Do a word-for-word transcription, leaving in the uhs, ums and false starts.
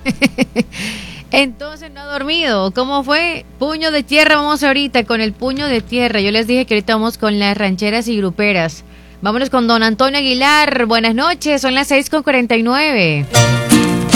Entonces no ha dormido. ¿Cómo fue? Puño de tierra, vamos ahorita con el puño de tierra. Yo les dije que ahorita vamos con las rancheras y gruperas. Vámonos con don Antonio Aguilar. Buenas noches, son las seis con cuarenta y nueve.